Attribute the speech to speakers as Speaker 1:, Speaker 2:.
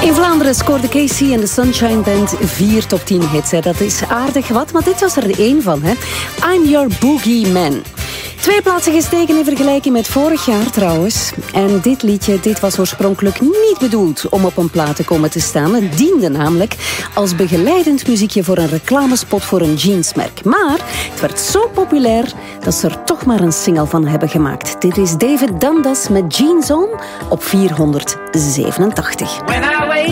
Speaker 1: In Vlaanderen scoorde Casey en de Sunshine Band 4 top 10 hits. Hè. Dat is aardig wat, maar dit was er 1 van. Hè. I'm Your Boogie Man. 2 plaatsen gestegen in vergelijking met vorig jaar trouwens. En dit liedje, dit was oorspronkelijk niet bedoeld om op een plaat te komen te staan. Het diende namelijk als begeleidend muziekje voor een reclamespot voor een jeansmerk. Maar het werd zo populair dat ze er toch maar een single van hebben gemaakt. Dit is David Dundas met Jeans On op 487.